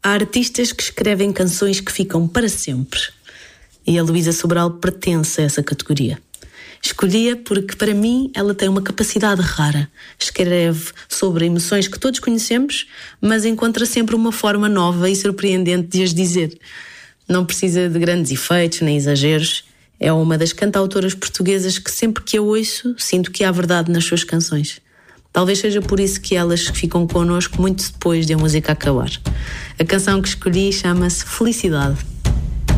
Há artistas que escrevem canções que ficam para sempre. E a Luísa Sobral pertence a essa categoria. Escolhi-a porque, para mim, ela tem uma capacidade rara. Escreve sobre emoções que todos conhecemos, mas encontra sempre uma forma nova e surpreendente de as dizer. Não precisa de grandes efeitos nem exageros. É uma das cantautoras portuguesas que, sempre que a ouço, sinto que há verdade nas suas canções. Talvez seja por isso que elas ficam connosco muito depois de a música acabar. A canção que escolhi chama-se Felicidade.